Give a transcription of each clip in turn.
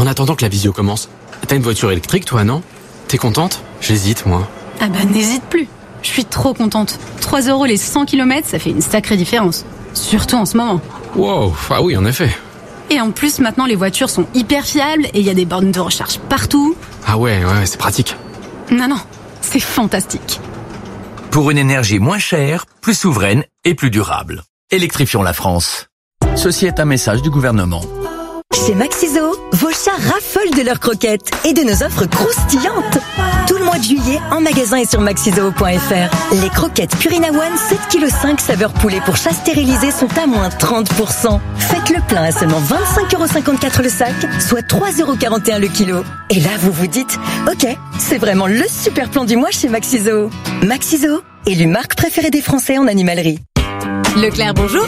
En attendant que la visio commence, t'as une voiture électrique toi, non? T'es contente? J'hésite, moi. Ah bah n'hésite plus. Je suis trop contente. 3 € les 100 km, ça fait une sacrée différence. Surtout en ce moment. Wow, ah oui, en effet. Et en plus, maintenant, les voitures sont hyper fiables et il y a des bornes de recharge partout. Ah ouais, c'est pratique. Non, c'est fantastique. Pour une énergie moins chère, plus souveraine et plus durable. Électrifions la France. Ceci est un message du gouvernement. Chez Maxiso, vos chats raffolent de leurs croquettes et de nos offres croustillantes. Tout le mois de juillet, en magasin et sur maxiso.fr. Les croquettes Purina One 7,5 kg saveur poulet pour chat stérilisé sont à moins 30%. Faites le plein à seulement 25,54 € le sac, soit 3,41 € le kilo. Et là, vous vous dites, ok, c'est vraiment le super plan du mois chez Maxiso. Maxiso, élu marque préférée des Français en animalerie. Leclerc, bonjour.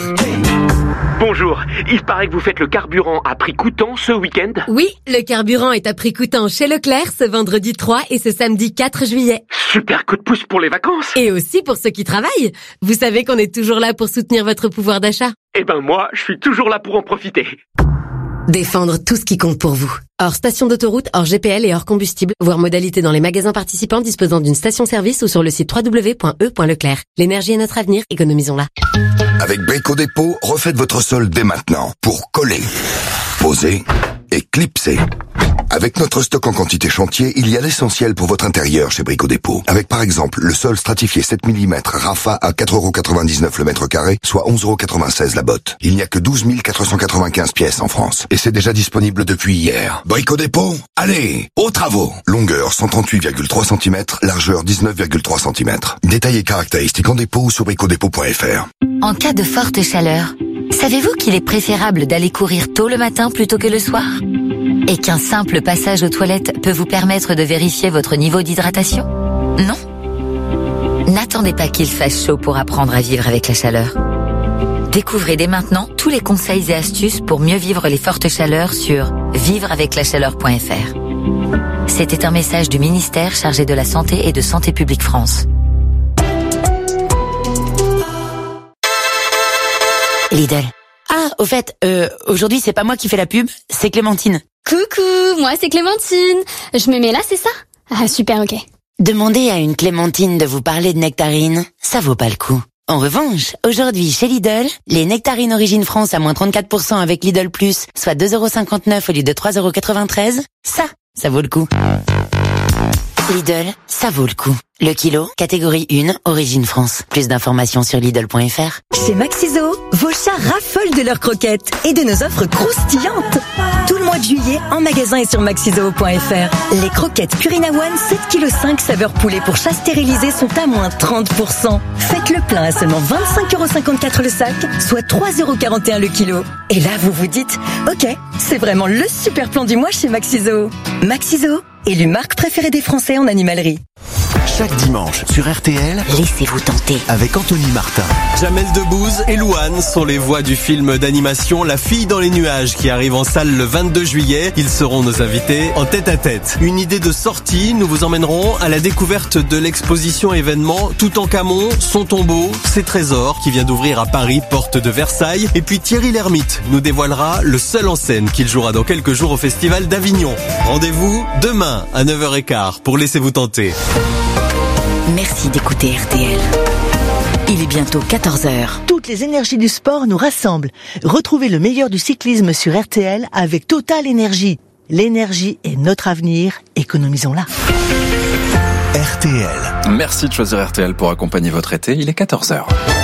Bonjour, il paraît que vous faites le carburant à prix coûtant ce week-end? Oui, le carburant est à prix coûtant chez Leclerc ce vendredi 3 et ce samedi 4 juillet. Super coup de pouce pour les vacances. Et aussi pour ceux qui travaillent. Vous savez qu'on est toujours là pour soutenir votre pouvoir d'achat. Eh ben moi, je suis toujours là pour en profiter. Défendre tout ce qui compte pour vous. Hors station d'autoroute, hors GPL et hors combustible, voire modalité dans les magasins participants disposant d'une station-service ou sur le site www.e.leclerc. L'énergie est notre avenir, économisons-la. Avec Brico Dépôt, refaites votre sol dès maintenant pour coller, poser et clipser. Avec notre stock en quantité chantier, il y a l'essentiel pour votre intérieur chez Brico Dépôt. Avec par exemple le sol stratifié 7 mm Rafa à 4,99 € le mètre carré, soit 11,96 € la botte. Il n'y a que 12 495 pièces en France. Et c'est déjà disponible depuis hier. Brico Dépôt, allez, aux travaux. Longueur 138,3 cm, largeur 19,3 cm. Détails et caractéristiques en dépôt ou sur bricodépôt.fr. En cas de forte chaleur, savez-vous qu'il est préférable d'aller courir tôt le matin plutôt que le soir ? Et qu'un simple passage aux toilettes peut vous permettre de vérifier votre niveau d'hydratation ? Non ? N'attendez pas qu'il fasse chaud pour apprendre à vivre avec la chaleur. Découvrez dès maintenant tous les conseils et astuces pour mieux vivre les fortes chaleurs sur vivreaveclachaleur.fr. C'était un message du ministère chargé de la Santé et de Santé publique France. Lidl. Ah, au fait, aujourd'hui c'est pas moi qui fais la pub, c'est Clémentine. Coucou, moi c'est Clémentine. Je me mets là, c'est ça? Ah super, ok. Demandez à une Clémentine de vous parler de nectarines, ça vaut pas le coup. En revanche, aujourd'hui chez Lidl, les nectarines Origine France à moins 34% avec Lidl Plus, soit 2,59 € au lieu de 3,93 €, ça vaut le coup. Lidl, ça vaut le coup. Le kilo, catégorie 1, Origine France. Plus d'informations sur Lidl.fr. Chez Maxiso, vos chats raffolent de leurs croquettes et de nos offres croustillantes. Tout le mois de juillet, en magasin et sur maxiso.fr. Les croquettes Purina One 7,5 kg saveur poulet pour chat stérilisé sont à moins 30%. Faites le plein à seulement 25,54 € le sac, soit 3,41 € le kilo. Et là, vous vous dites, ok, c'est vraiment le super plan du mois chez Maxiso. Maxiso, élu marque préférée des Français en animalerie. Chaque dimanche sur RTL, laissez-vous tenter avec Anthony Martin. Jamel Debbouze et Louane sont les voix du film d'animation La fille dans les nuages qui arrive en salle le 22 juillet. Ils seront nos invités en tête-à-tête. Une idée de sortie, nous vous emmènerons à la découverte de l'exposition événement Toutankhamon, son tombeau, ses trésors qui vient d'ouvrir à Paris, porte de Versailles. Et puis Thierry Lhermitte nous dévoilera le seul en scène qu'il jouera dans quelques jours au Festival d'Avignon. Rendez-vous demain à 9h15 pour Laissez-vous tenter. Merci d'écouter RTL. Il est bientôt 14h. Toutes les énergies du sport nous rassemblent. Retrouvez le meilleur du cyclisme sur RTL avec Total Énergie. L'énergie est notre avenir, économisons-la. RTL. Merci de choisir RTL pour accompagner votre été, il est 14h.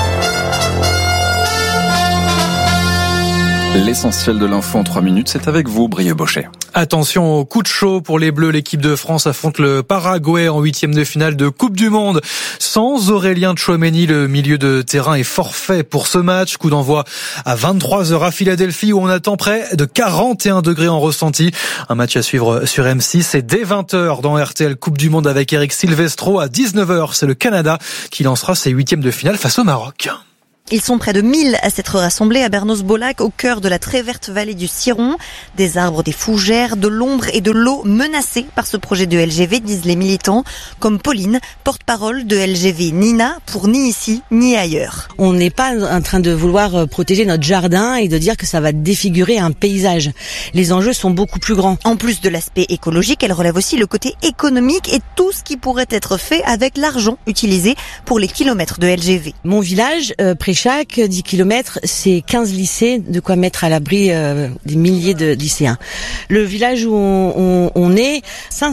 L'essentiel de l'info en 3 minutes, c'est avec vous, Brieux Bochet. Attention au coup de chaud pour les Bleus. L'équipe de France affronte le Paraguay en 8e de finale de Coupe du Monde. Sans Aurélien Tchouaméni, le milieu de terrain est forfait pour ce match. Coup d'envoi à 23h à Philadelphie où on attend près de 41 degrés en ressenti. Un match à suivre sur M6 et dès 20h dans RTL Coupe du Monde avec Eric Silvestro. À 19h, c'est le Canada qui lancera ses 8e de finale face au Maroc. Ils sont près de 1000 à s'être rassemblés à Bernos-Bolac, au cœur de la très verte vallée du Ciron. Des arbres, des fougères, de l'ombre et de l'eau menacés par ce projet de LGV, disent les militants, comme Pauline, porte-parole de LGV Nina, pour ni ici ni ailleurs. On n'est pas en train de vouloir protéger notre jardin et de dire que ça va défigurer un paysage. Les enjeux sont beaucoup plus grands. En plus de l'aspect écologique, elle relève aussi le côté économique et tout ce qui pourrait être fait avec l'argent utilisé pour les kilomètres de LGV. Mon village, chaque 10 km, c'est 15 lycées, de quoi mettre à l'abri des milliers de lycéens. Le village où on est,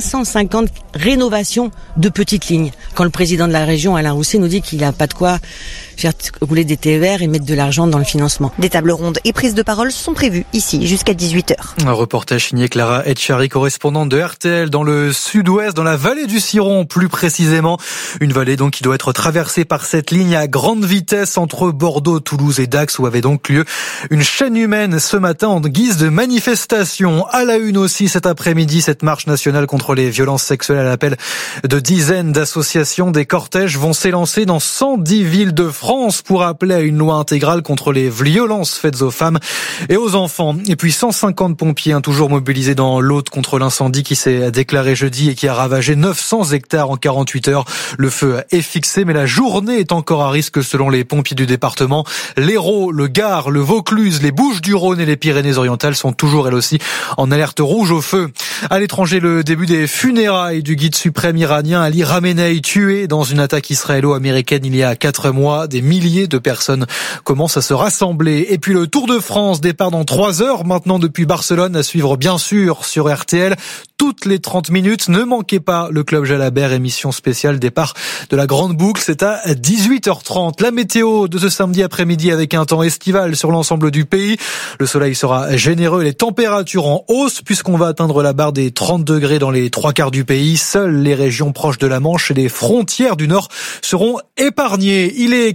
550 rénovations de petites lignes. Quand le président de la région, Alain Rousset, nous dit qu'il n'a pas de quoi faire rouler des TER et mettre de l'argent dans le financement. Des tables rondes et prises de parole sont prévues ici jusqu'à 18h. Un reportage signé Clara Etchari, correspondante de RTL dans le sud-ouest, dans la vallée du Ciron plus précisément. Une vallée donc qui doit être traversée par cette ligne à grande vitesse entre Bordeaux, Toulouse et Dax, où avait donc lieu une chaîne humaine ce matin en guise de manifestation. À la une aussi cet après-midi, cette marche nationale contre les violences sexuelles à l'appel de dizaines d'associations. Des cortèges vont s'élancer dans 110 villes de France pour appeler à une loi intégrale contre les violences faites aux femmes et aux enfants. Et puis 150 pompiers toujours mobilisés dans l'Aude contre l'incendie qui s'est déclaré jeudi et qui a ravagé 900 hectares en 48 heures. Le feu est fixé, mais la journée est encore à risque selon les pompiers du département. L'Hérault, le Gard, le Vaucluse, les Bouches-du-Rhône et les Pyrénées-Orientales sont toujours elles aussi en alerte rouge au feu. À l'étranger, le début des funérailles du guide suprême iranien Ali Khamenei, tué dans une attaque israélo-américaine il y a 4 mois. Des milliers de personnes commencent à se rassembler. Et puis le Tour de France, départ dans 3 heures maintenant depuis Barcelone, à suivre bien sûr sur RTL. Toutes les 30 minutes, ne manquez pas le Club Jalabert, émission spéciale départ de la Grande Boucle, c'est à 18h30. La météo de ce samedi après-midi avec un temps estival sur l'ensemble du pays. Le soleil sera généreux et les températures en hausse puisqu'on va atteindre la barre des 30 degrés dans les 3/4 du pays. Seules les régions proches de la Manche et les frontières du Nord seront épargnées. Il est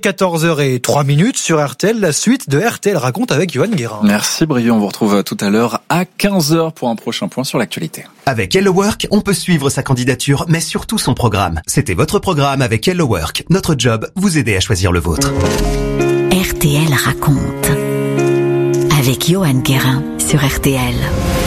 14h03 sur RTL, la suite de RTL Raconte avec Johan Guérin. Merci Brion, on vous retrouve tout à l'heure à 15h pour un prochain point sur l'actualité. Avec Hello Work, on peut suivre sa candidature, mais surtout son programme. C'était votre programme avec Hello Work. Notre job, vous aider à choisir le vôtre. RTL Raconte avec Johan Guérin sur RTL.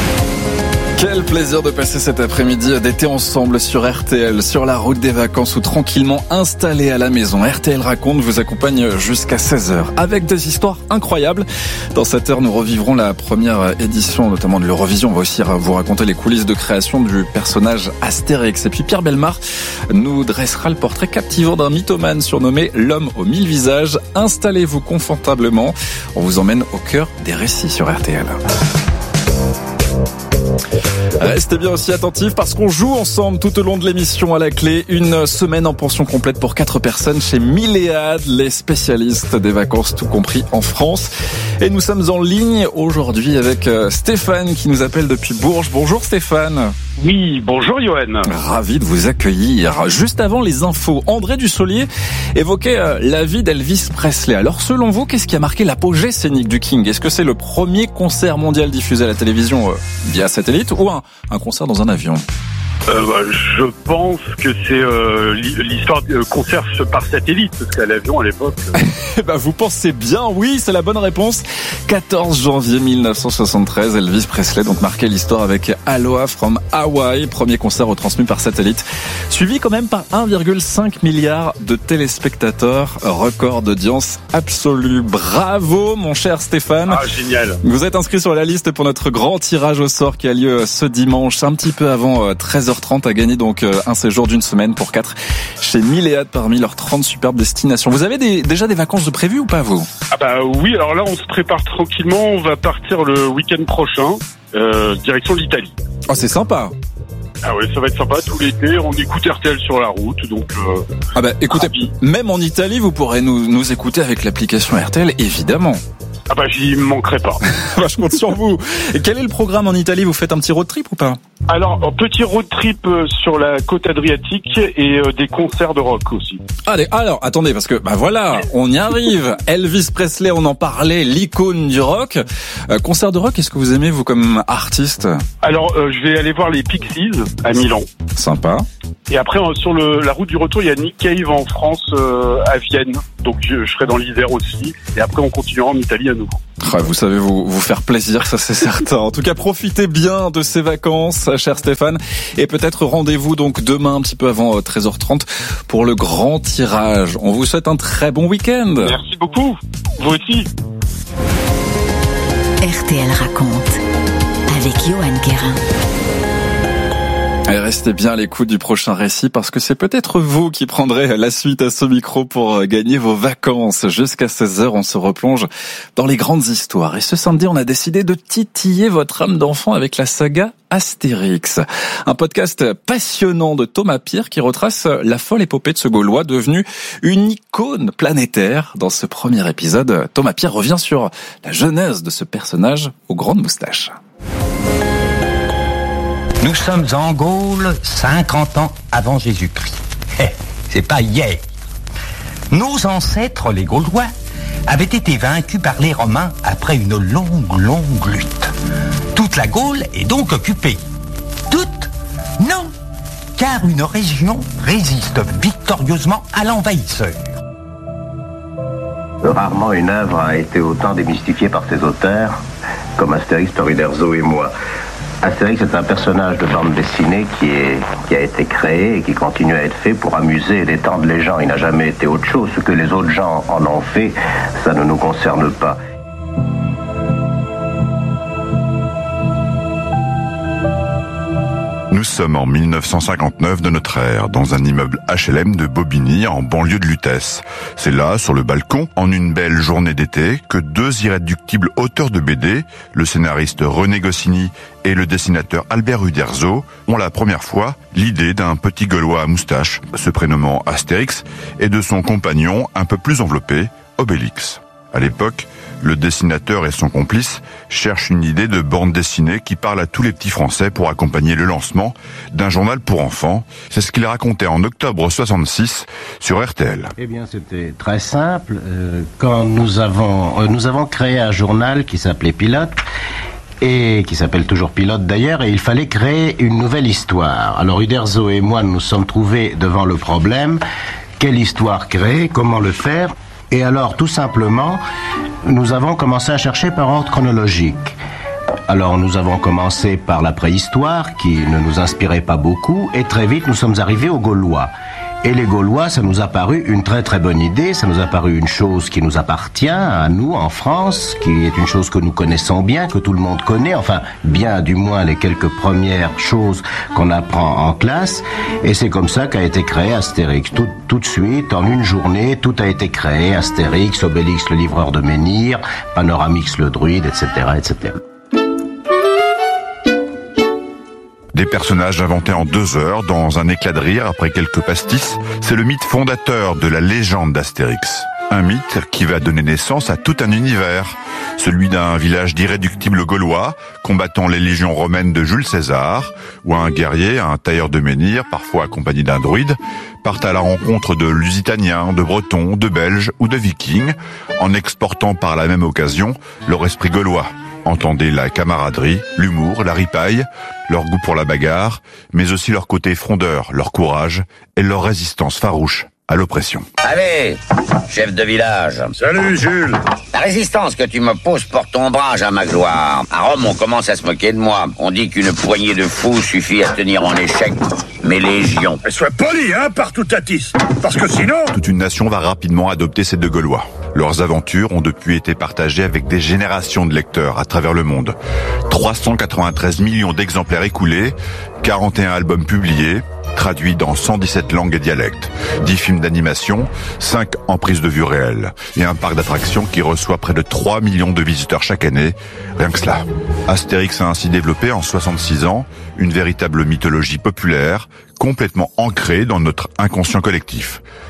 Quel plaisir de passer cet après-midi d'été ensemble sur RTL, sur la route des vacances ou tranquillement installé à la maison. RTL Raconte vous accompagne jusqu'à 16h avec des histoires incroyables. Dans cette heure, nous revivrons la première édition, notamment de l'Eurovision. On va aussi vous raconter les coulisses de création du personnage Astérix. Et puis Pierre Bellemare nous dressera le portrait captivant d'un mythomane surnommé l'homme aux 1000 visages. Installez-vous confortablement. On vous emmène au cœur des récits sur RTL. Restez bien aussi attentifs parce qu'on joue ensemble tout au long de l'émission. À la clé, une semaine en pension complète pour 4 personnes chez Milléade, les spécialistes des vacances tout compris en France. Et nous sommes en ligne aujourd'hui avec Stéphane qui nous appelle depuis Bourges. Bonjour Stéphane. Oui, bonjour Johan. Ravi de vous accueillir. Juste avant les infos, André Dussolier évoquait la vie d'Elvis Presley. Alors selon vous, qu'est-ce qui a marqué l'apogée scénique du King ? Est-ce que c'est le premier concert mondial diffusé à la télévision via satellite ou un concert dans un avion ? Je pense que c'est l'histoire de concert par satellite, parce qu'à l'avion à l'époque... Vous pensez bien, oui, c'est la bonne réponse. 14 janvier 1973, Elvis Presley donc marquait l'histoire avec Aloha from Hawaii, premier concert retransmis par satellite, suivi quand même par 1,5 milliard de téléspectateurs, record d'audience absolue. Bravo mon cher Stéphane. Ah, génial. Vous êtes inscrit sur la liste pour notre grand tirage au sort qui a lieu ce dimanche, un petit peu avant 13h30, à gagner donc un séjour d'une semaine pour 4 chez Milléade parmi leurs 30 superbes destinations. Vous avez déjà des vacances de prévues ou pas vous ? Oui, alors là on se prépare tranquillement, on va partir le week-end prochain, direction l'Italie. Oh c'est sympa. Ah ouais, ça va être sympa tout l'été, on écoute RTL sur la route, donc... écoutez, même en Italie vous pourrez nous écouter avec l'application RTL, évidemment. J'y manquerai pas. Je compte sur vous. Et quel est le programme en Italie ? Vous faites un petit road trip ou pas ? Alors, un petit road trip sur la côte adriatique et des concerts de rock aussi. Alors, attendez, parce que voilà, on y arrive. Elvis Presley, on en parlait, l'icône du rock. Concert de rock, est-ce que vous aimez vous comme artiste ? Alors, je vais aller voir les Pixies à Milan. Sympa. Et après, sur la route du retour, il y a Nick Cave en France, à Vienne. Donc je serai dans l'Isère aussi. Et après, on continuera en Italie à nouveau. Vous savez vous faire plaisir, ça c'est certain. En tout cas, profitez bien de ces vacances, cher Stéphane. Et peut-être rendez-vous donc demain, un petit peu avant 13h30, pour le grand tirage. On vous souhaite un très bon week-end. Merci beaucoup. Vous aussi. RTL raconte avec Johan Guérin. Et restez bien à l'écoute du prochain récit parce que c'est peut-être vous qui prendrez la suite à ce micro pour gagner vos vacances. Jusqu'à 16h, on se replonge dans les grandes histoires. Et ce samedi, on a décidé de titiller votre âme d'enfant avec la saga Astérix. Un podcast passionnant de Thomas Pire qui retrace la folle épopée de ce Gaulois devenu une icône planétaire. Dans ce premier épisode, Thomas Pire revient sur la genèse de ce personnage aux grandes moustaches. Nous sommes en Gaule 50 ans avant Jésus-Christ. C'est pas hier. Nos ancêtres, les Gaulois, avaient été vaincus par les Romains après une longue lutte. Toute la Gaule est donc occupée. Toute ? Non, car une région résiste victorieusement à l'envahisseur. Rarement une œuvre a été autant démystifiée par ses auteurs comme Astérix par Uderzo et moi. Astérix est un personnage de bande dessinée qui a été créé et qui continue à être fait pour amuser et détendre les gens. Il n'a jamais été autre chose. Ce que les autres gens en ont fait, ça ne nous concerne pas. Nous sommes en 1959 de notre ère, dans un immeuble HLM de Bobigny, en banlieue de Lutèce. C'est là, sur le balcon, en une belle journée d'été, que deux irréductibles auteurs de BD, le scénariste René Goscinny et le dessinateur Albert Uderzo, ont la première fois l'idée d'un petit Gaulois à moustache, se prénommant Astérix, et de son compagnon, un peu plus enveloppé, Obélix. À l'époque, le dessinateur et son complice cherchent une idée de bande dessinée qui parle à tous les petits Français pour accompagner le lancement d'un journal pour enfants. C'est ce qu'il racontait en octobre 66 sur RTL. Eh bien, c'était très simple. Quand nous avons créé un journal qui s'appelait Pilote, et qui s'appelle toujours Pilote d'ailleurs, et il fallait créer une nouvelle histoire. Alors Uderzo et moi nous sommes trouvés devant le problème, quelle histoire créer, comment le faire. Et alors, tout simplement, nous avons commencé à chercher par ordre chronologique. Alors, nous avons commencé par la préhistoire, qui ne nous inspirait pas beaucoup, et très vite, nous sommes arrivés aux Gaulois. Et les Gaulois, ça nous a paru une très très bonne idée, ça nous a paru une chose qui nous appartient à nous en France, qui est une chose que nous connaissons bien, que tout le monde connaît, enfin bien du moins les quelques premières choses qu'on apprend en classe, et c'est comme ça qu'a été créé Astérix. Tout de suite, en une journée, tout a été créé, Astérix, Obélix le livreur de menhirs, Panoramix le druide, etc., etc. Des personnages inventés en 2 heures, dans un éclat de rire après quelques pastis, c'est le mythe fondateur de la légende d'Astérix. Un mythe qui va donner naissance à tout un univers, celui d'un village d'irréductibles Gaulois, combattant les légions romaines de Jules César, où un guerrier, un tailleur de menhirs, parfois accompagné d'un druide, partent à la rencontre de Lusitaniens, de Bretons, de Belges ou de Vikings, en exportant par la même occasion leur esprit gaulois. Entendez la camaraderie, l'humour, la ripaille, leur goût pour la bagarre, mais aussi leur côté frondeur, leur courage et leur résistance farouche à l'oppression. Allez, chef de village. Salut, Jules. La résistance que tu me poses porte ombrage à ma gloire. À Rome, on commence à se moquer de moi. On dit qu'une poignée de fous suffit à tenir en échec mes légions. Mais sois poli, partout Tatis, parce que sinon... Toute une nation va rapidement adopter ces deux Gaulois. Leurs aventures ont depuis été partagées avec des générations de lecteurs à travers le monde. 393 millions d'exemplaires écoulés, 41 albums publiés, traduits dans 117 langues et dialectes, 10 films d'animation, 5 en prise de vue réelle, et un parc d'attractions qui reçoit près de 3 millions de visiteurs chaque année, rien que cela. Astérix a ainsi développé en 66 ans une véritable mythologie populaire, complètement ancrée dans notre inconscient collectif.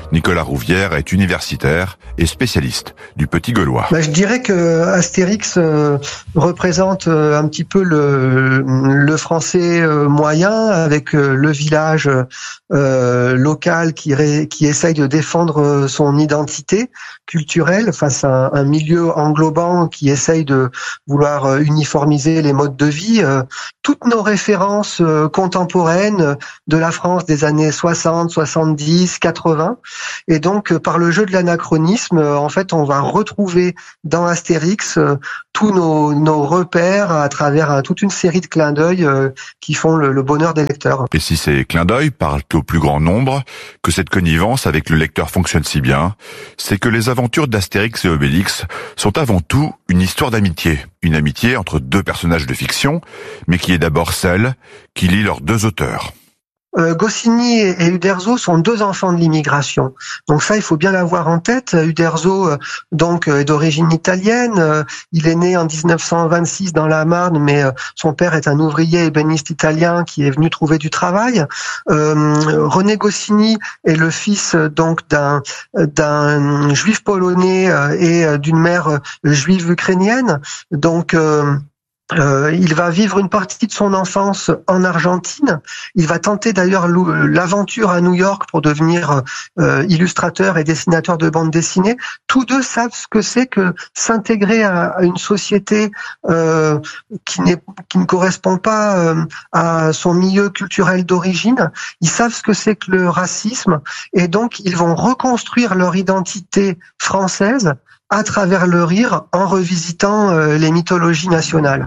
Nicolas Rouvière est universitaire et spécialiste du petit gaulois. Je dirais que Astérix représente un petit peu le français moyen, avec le village local qui essaye de défendre son identité culturelle face à un milieu englobant qui essaye de vouloir uniformiser les modes de vie. Toutes nos références contemporaines de la France des années 60, 70, 80. Et donc, par le jeu de l'anachronisme, en fait, on va retrouver dans Astérix tous nos repères à travers toute une série de clins d'œil qui font le bonheur des lecteurs. Et si ces clins d'œil parlent au plus grand nombre, que cette connivence avec le lecteur fonctionne si bien, c'est que les aventures d'Astérix et Obélix sont avant tout une histoire d'amitié. Une amitié entre deux personnages de fiction, mais qui est d'abord celle qui lie leurs deux auteurs. Goscinny et Uderzo sont deux enfants de l'immigration. Donc ça, il faut bien l'avoir en tête. Uderzo, donc, est d'origine italienne. Il est né en 1926 dans la Marne, mais son père est un ouvrier ébéniste italien qui est venu trouver du travail. René Goscinny est le fils donc d'un juif polonais et d'une mère juive ukrainienne. Donc il va vivre une partie de son enfance en Argentine. Il va tenter d'ailleurs l'aventure à New York pour devenir illustrateur et dessinateur de bande dessinée. Tous deux savent ce que c'est que s'intégrer à une société qui ne correspond pas à son milieu culturel d'origine. Ils savent ce que c'est que le racisme, et donc ils vont reconstruire leur identité française à travers le rire, en revisitant les mythologies nationales.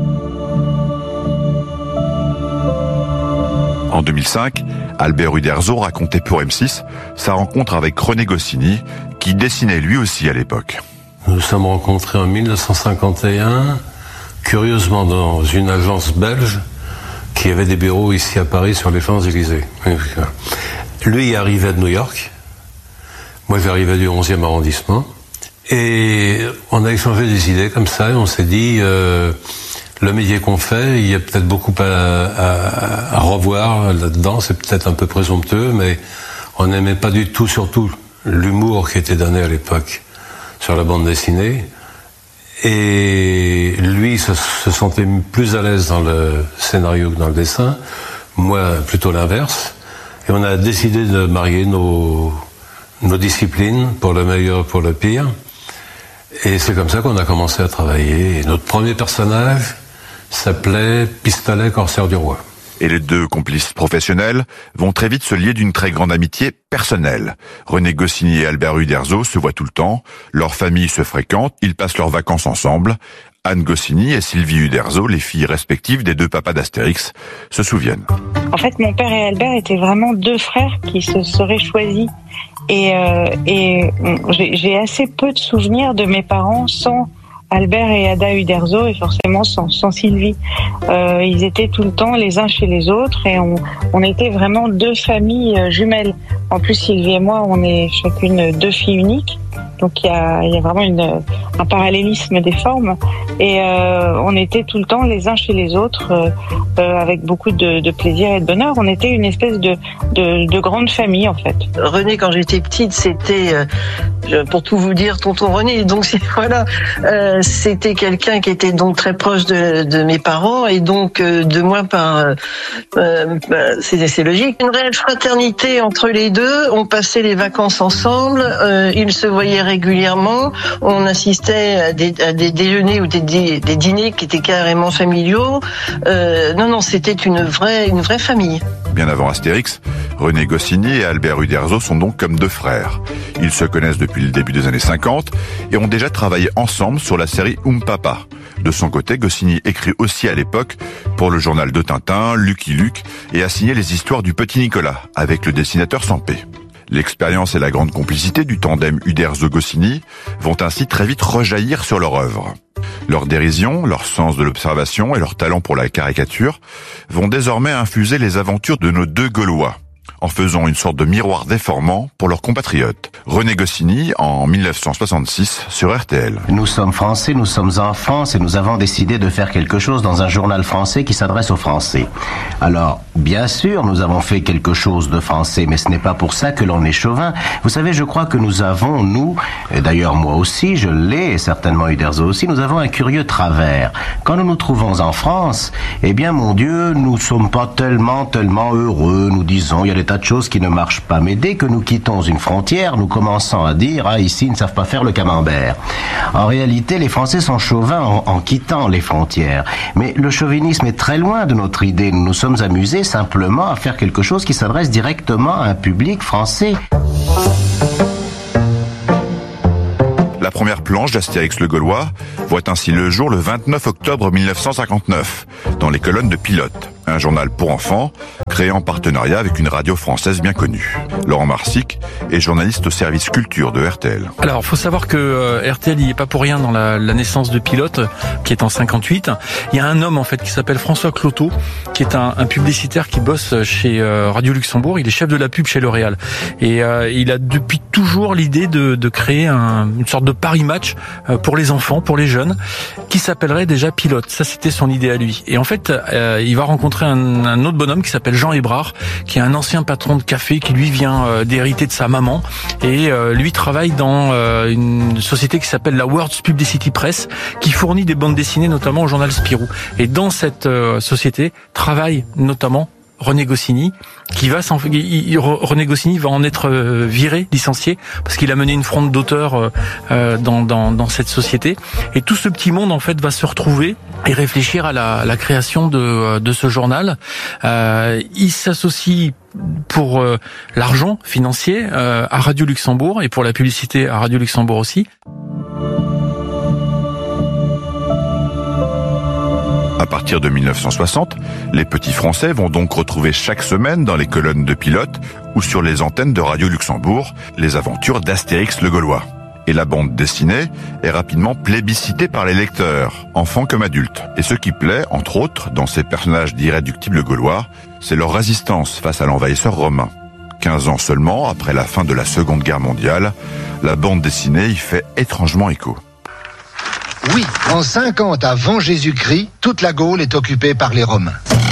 En 2005, Albert Uderzo racontait pour M6 sa rencontre avec René Goscinny, qui dessinait lui aussi à l'époque. Nous nous sommes rencontrés en 1951, curieusement dans une agence belge qui avait des bureaux ici à Paris sur les Champs-Élysées. Lui arrivait de New York, moi j'arrivais du 11e arrondissement. Et on a échangé des idées comme ça, et on s'est dit, le métier qu'on fait, il y a peut-être beaucoup à revoir là-dedans, c'est peut-être un peu présomptueux, mais on n'aimait pas du tout, surtout, l'humour qui était donné à l'époque sur la bande dessinée. Et lui se sentait plus à l'aise dans le scénario que dans le dessin, moi plutôt l'inverse. Et on a décidé de marier nos disciplines, pour le meilleur, pour le pire. Et c'est comme ça qu'on a commencé à travailler. Et notre premier personnage s'appelait Pistolet Corsaire du Roi. Et les deux complices professionnels vont très vite se lier d'une très grande amitié personnelle. René Goscinny et Albert Uderzo se voient tout le temps, leurs familles se fréquentent, ils passent leurs vacances ensemble. Anne Goscinny et Sylvie Uderzo, les filles respectives des deux papas d'Astérix, se souviennent. En fait, mon père et Albert étaient vraiment deux frères qui se seraient choisis. Et j'ai assez peu de souvenirs de mes parents sans Albert et Ada Uderzo, et forcément sans Sylvie. Ils étaient tout le temps les uns chez les autres, et on était vraiment deux familles jumelles. En plus, Sylvie et moi, on est chacune deux filles uniques. Donc il y a vraiment un parallélisme des formes, et on était tout le temps les uns chez les autres, avec beaucoup de plaisir et de bonheur. On était une espèce de grande famille en fait. René, quand j'étais petite, c'était pour tout vous dire, tonton René. Donc voilà, c'était quelqu'un qui était donc très proche de mes parents, et donc de moi c'est logique. Une réelle fraternité entre les deux. On passait les vacances ensemble, ils se voyaient régulièrement, on assistait à des déjeuners ou des dîners qui étaient carrément familiaux. Non, c'était une vraie famille. Bien avant Astérix, René Goscinny et Albert Uderzo sont donc comme deux frères. Ils se connaissent depuis le début des années 50 et ont déjà travaillé ensemble sur la série Papa. De son côté, Goscinny écrit aussi à l'époque pour le journal de Tintin, Lucky Luke, et a signé les histoires du petit Nicolas avec le dessinateur Sampé. L'expérience et la grande complicité du tandem Uderzo-Goscinny vont ainsi très vite rejaillir sur leur œuvre. Leur dérision, leur sens de l'observation et leur talent pour la caricature vont désormais infuser les aventures de nos deux Gaulois. en faisant une sorte de miroir déformant pour leurs compatriotes. René Goscinny, en 1966, sur RTL. Nous sommes français, nous sommes en France et nous avons décidé de faire quelque chose dans un journal français qui s'adresse aux Français. Alors, bien sûr, nous avons fait quelque chose de français, mais ce n'est pas pour ça que l'on est chauvin. Vous savez, je crois que nous avons, et d'ailleurs moi aussi, je l'ai, et certainement Uderzo aussi, nous avons un curieux travers. Quand nous nous trouvons en France, eh bien, mon Dieu, nous sommes pas tellement heureux. Nous disons, il y a des tas de choses qui ne marchent pas. Mais dès que nous quittons une frontière, nous commençons à dire, ici, ils ne savent pas faire le camembert. En réalité, les Français sont chauvins en quittant les frontières. Mais le chauvinisme est très loin de notre idée. Nous nous sommes amusés simplement à faire quelque chose qui s'adresse directement à un public français. La première planche d'Astérix le Gaulois voit ainsi le jour le 29 octobre 1959, dans les colonnes de Pilote, un journal pour enfants créé en partenariat avec une radio française bien connue. Laurent Marsic est journaliste au service culture de RTL. Alors, faut savoir que RTL n'y est pas pour rien dans la naissance de Pilote, qui est en 58. Il y a un homme, en fait, qui s'appelle François Cloteau, qui est un publicitaire qui bosse chez Radio Luxembourg. Il est chef de la pub chez L'Oréal. Et il a depuis toujours l'idée de créer une sorte de Paris-Match pour les enfants, pour les jeunes, qui s'appellerait déjà Pilote. Ça, c'était son idée à lui. Et en fait, il va rencontrer un autre bonhomme qui s'appelle Jean Hébrard, qui est un ancien patron de café qui lui vient d'hériter de sa maman, et lui travaille dans une société qui s'appelle la World's Publicity Press, qui fournit des bandes dessinées notamment au journal Spirou. Et dans cette société travaille notamment René Goscinny, René Goscinny va en être viré, licencié, parce qu'il a mené une fronde d'auteurs dans cette société. Et tout ce petit monde, en fait, va se retrouver et réfléchir à la création de ce journal. Il s'associe pour l'argent financier à Radio Luxembourg, et pour la publicité à Radio Luxembourg aussi. À partir de 1960, les petits Français vont donc retrouver chaque semaine dans les colonnes de Pilote ou sur les antennes de Radio Luxembourg les aventures d'Astérix le Gaulois. Et la bande dessinée est rapidement plébiscitée par les lecteurs, enfants comme adultes. Et ce qui plaît, entre autres, dans ces personnages d'irréductibles gaulois, c'est leur résistance face à l'envahisseur romain. 15 ans seulement après la fin de la Seconde Guerre mondiale, la bande dessinée y fait étrangement écho. Oui, en 50 avant Jésus-Christ, toute la Gaule est occupée par les Romains.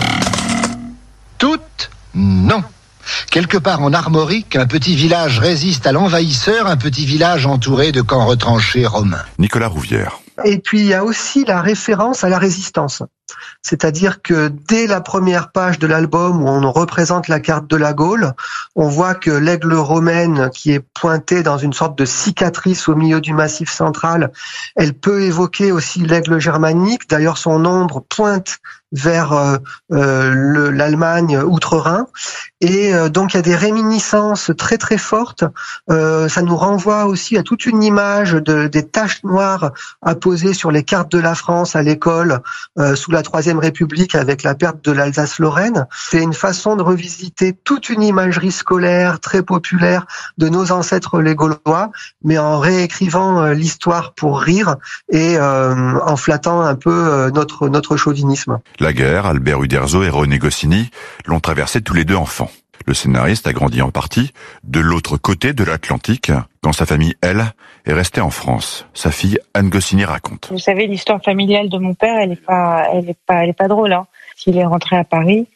Toute? Non. Quelque part en Armorique, un petit village résiste à l'envahisseur, un petit village entouré de camps retranchés romains. Nicolas Rouvière. Et puis il y a aussi la référence à la résistance. C'est-à-dire que dès la première page de l'album où on représente la carte de la Gaule, on voit que l'aigle romaine qui est pointée dans une sorte de cicatrice au milieu du massif central, elle peut évoquer aussi l'aigle germanique. D'ailleurs, son ombre pointe vers l'Allemagne outre-Rhin. Et donc il y a des réminiscences très très fortes. Ça nous renvoie aussi à toute une image des taches noires apposées sur les cartes de la France à l'école sous la Troisième République avec la perte de l'Alsace-Lorraine. C'est une façon de revisiter toute une imagerie scolaire très populaire de nos ancêtres les Gaulois, mais en réécrivant l'histoire pour rire et en flattant un peu notre chauvinisme. La guerre, Albert Uderzo et René Goscinny l'ont traversée tous les deux enfants. Le scénariste a grandi en partie de l'autre côté de l'Atlantique, quand sa famille, elle, est restée en France. Sa fille, Anne Goscinny, raconte. Vous savez, l'histoire familiale de mon père, elle est pas drôle, hein. S'il est rentré à Paris,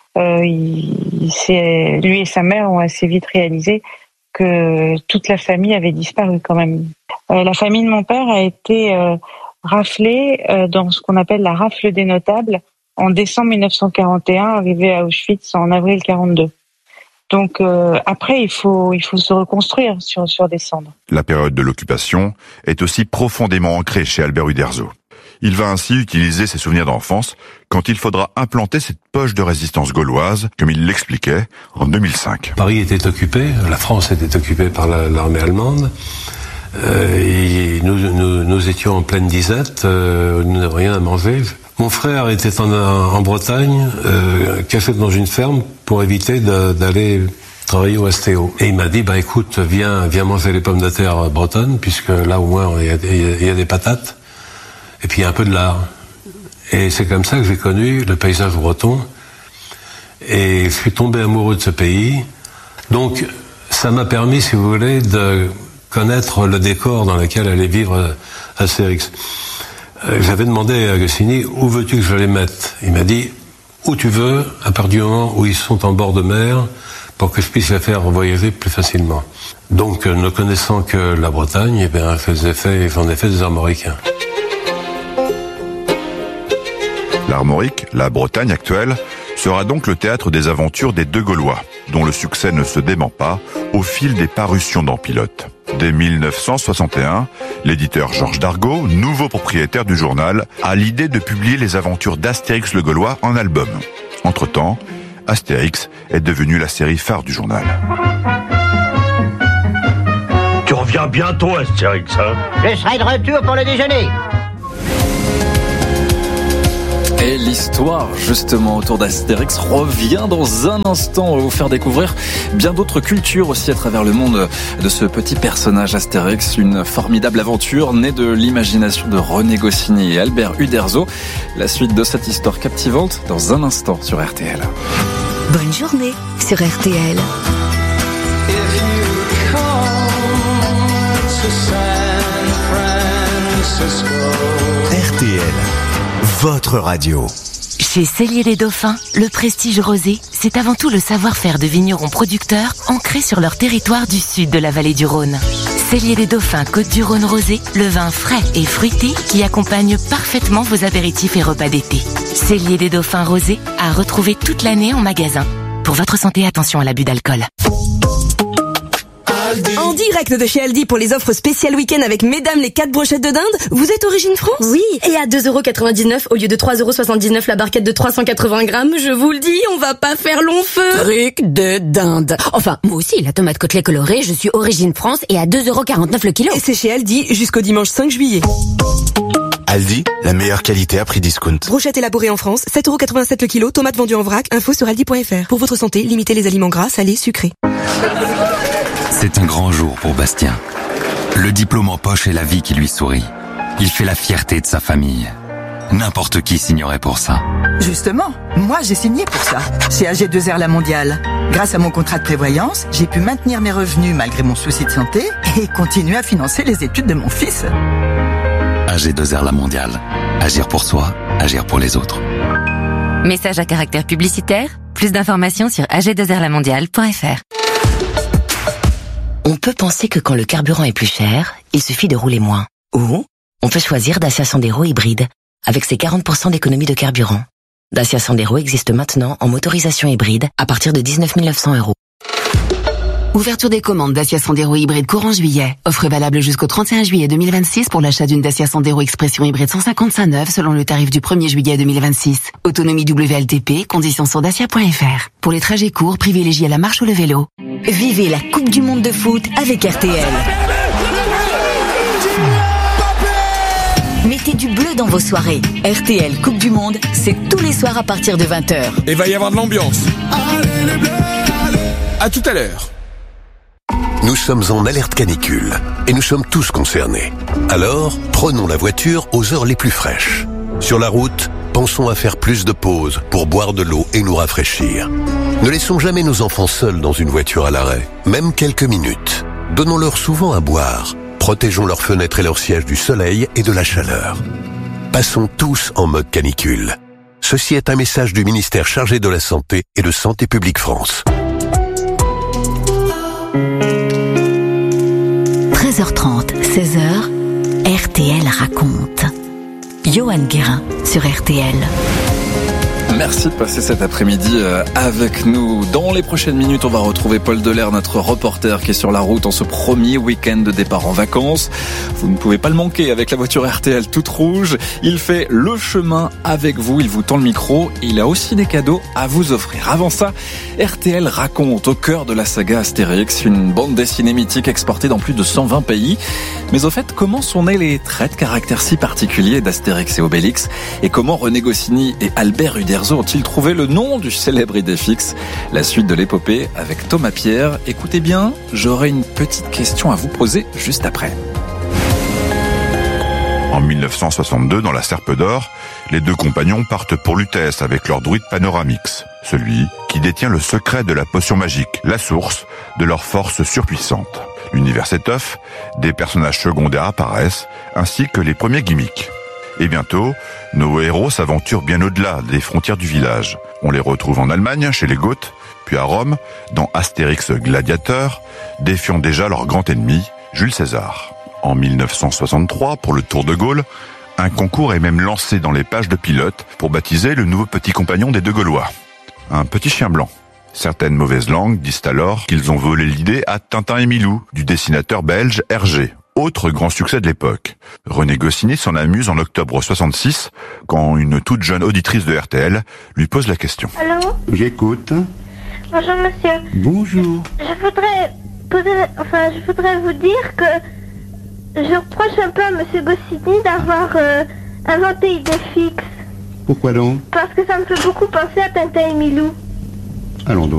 lui et sa mère ont assez vite réalisé que toute la famille avait disparu quand même. La famille de mon père a été raflée dans ce qu'on appelle la rafle des notables en décembre 1941, arrivé à Auschwitz en avril 42. Donc après, il faut se reconstruire sur des cendres. La période de l'occupation est aussi profondément ancrée chez Albert Uderzo. Il va ainsi utiliser ses souvenirs d'enfance quand il faudra implanter cette poche de résistance gauloise, comme il l'expliquait en 2005. Paris était occupé, la France était occupée par l'armée allemande. Et nous étions en pleine disette, nous n'avions rien à manger. Mon frère était en Bretagne, caché dans une ferme pour éviter d'aller travailler au STO. Et il m'a dit, écoute, viens manger les pommes de terre bretonnes, puisque là au moins il y a des patates, et puis il y a un peu de lard. Et c'est comme ça que j'ai connu le paysage breton. Et je suis tombé amoureux de ce pays. Donc, ça m'a permis, si vous voulez, de connaître le décor dans lequel allait vivre Astérix. J'avais demandé à Goscinny, où veux-tu que je les mette? Il m'a dit, où tu veux, à partir du moment où ils sont en bord de mer, pour que je puisse les faire voyager plus facilement. Donc, ne connaissant que la Bretagne, eh bien, j'en ai fait des armoricains. L'Armorique, la Bretagne actuelle, sera donc le théâtre des aventures des deux Gaulois, dont le succès ne se dément pas au fil des parutions dans Pilote. Dès 1961, l'éditeur Georges Dargaud, nouveau propriétaire du journal, a l'idée de publier les aventures d'Astérix le Gaulois en album. Entre-temps, Astérix est devenu la série phare du journal. Tu reviens bientôt, Astérix, hein? Je serai de retour pour le déjeuner. Et l'histoire, justement, autour d'Astérix revient dans un instant. On va vous faire découvrir bien d'autres cultures aussi à travers le monde de ce petit personnage Astérix. Une formidable aventure née de l'imagination de René Goscinny et Albert Uderzo. La suite de cette histoire captivante dans un instant sur RTL. Bonne journée sur RTL. RTL, votre radio. Chez Cellier les Dauphins, le prestige rosé, c'est avant tout le savoir-faire de vignerons producteurs ancrés sur leur territoire du sud de la vallée du Rhône. Cellier les Dauphins Côte-du-Rhône rosé, le vin frais et fruité qui accompagne parfaitement vos apéritifs et repas d'été. Cellier les Dauphins rosé à retrouver toute l'année en magasin. Pour votre santé, attention à l'abus d'alcool. En direct de chez Aldi pour les offres spéciales week-end avec mesdames les 4 brochettes de dinde. Vous êtes Origine France? Oui, et à 2,99€ au lieu de 3,79€ la barquette de 380 grammes, je vous le dis, on va pas faire long feu. Truc de dinde. Enfin, moi aussi, la tomate côtelée colorée, je suis Origine France et à 2,49€ le kilo. Et c'est chez Aldi jusqu'au dimanche 5 juillet. Aldi, la meilleure qualité à prix discount. Brochette élaborée en France, 7,87€ le kilo, tomates vendues en vrac, info sur aldi.fr. Pour votre santé, limitez les aliments gras, salés, sucrés. C'est un grand jour pour Bastien. Le diplôme en poche et la vie qui lui sourit. Il fait la fierté de sa famille. N'importe qui signerait pour ça. Justement, moi j'ai signé pour ça, chez AG2R La Mondiale. Grâce à mon contrat de prévoyance, j'ai pu maintenir mes revenus malgré mon souci de santé et continuer à financer les études de mon fils. AG2R La Mondiale. Agir pour soi, agir pour les autres. Message à caractère publicitaire. Plus d'informations sur ag2rlamondiale.fr. On peut penser que quand le carburant est plus cher, il suffit de rouler moins. Ou on peut choisir Dacia Sandero hybride, avec ses 40% d'économie de carburant. Dacia Sandero existe maintenant en motorisation hybride à partir de 19 900€. Ouverture des commandes Dacia Sandero hybride courant juillet. Offre valable jusqu'au 31 juillet 2026 pour l'achat d'une Dacia Sandero Expression hybride 155 neuve selon le tarif du 1er juillet 2026. Autonomie WLTP, conditions sur dacia.fr. Pour les trajets courts, privilégiez la marche ou le vélo. Vivez la Coupe du Monde de foot avec RTL. Mettez du bleu dans vos soirées. RTL Coupe du Monde, c'est tous les soirs à partir de 20h. Et va y avoir de l'ambiance. Allez les bleus, allez. À tout à l'heure. Nous sommes en alerte canicule et nous sommes tous concernés. Alors, prenons la voiture aux heures les plus fraîches. Sur la route, pensons à faire plus de pauses pour boire de l'eau et nous rafraîchir. Ne laissons jamais nos enfants seuls dans une voiture à l'arrêt, même quelques minutes. Donnons-leur souvent à boire. Protégeons leurs fenêtres et leurs sièges du soleil et de la chaleur. Passons tous en mode canicule. Ceci est un message du ministère chargé de la Santé et de Santé publique France. 13h30, 16h, RTL raconte. Johan Guérin sur RTL. Merci de passer cet après-midi avec nous. Dans les prochaines minutes, on va retrouver Paul Delair, notre reporter qui est sur la route en ce premier week-end de départ en vacances. Vous ne pouvez pas le manquer avec la voiture RTL toute rouge. Il fait le chemin avec vous, il vous tend le micro et il a aussi des cadeaux à vous offrir. Avant ça, RTL raconte au cœur de la saga Astérix, une bande dessinée mythique exportée dans plus de 120 pays. Mais au fait, comment sont nés les traits de caractère si particuliers d'Astérix et Obélix? Et comment René Goscinny et Albert Uderzo ont-ils trouvé le nom du célèbre Idéfix? La suite de l'épopée avec Thomas Pierre. Écoutez bien, j'aurai une petite question à vous poser juste après. En 1962, dans la Serpe d'Or, les deux compagnons partent pour Lutèce avec leur druide Panoramix. celui qui détient le secret de la potion magique, la source de leur force surpuissante. L'univers s'étoffe, des personnages secondaires apparaissent, ainsi que les premiers gimmicks. Et bientôt, nos héros s'aventurent bien au-delà des frontières du village. On les retrouve en Allemagne, chez les Goths, puis à Rome, dans Astérix Gladiateur, défiant déjà leur grand ennemi, Jules César. En 1963, pour le Tour de Gaulle, un concours est même lancé dans les pages de Pilote pour baptiser le nouveau petit compagnon des deux Gaulois. Un petit chien blanc. Certaines mauvaises langues disent alors qu'ils ont volé l'idée à Tintin et Milou, du dessinateur belge Hergé. Autre grand succès de l'époque. René Goscinny s'en amuse en octobre 66, quand une toute jeune auditrice de RTL lui pose la question. Allô ? J'écoute. Bonjour monsieur. Bonjour. Je voudrais vous dire que je reproche un peu à monsieur Goscinny d'avoir inventé Idéfix. Pourquoi donc ? Parce que ça me fait beaucoup penser à Tintin et Milou. Allons donc.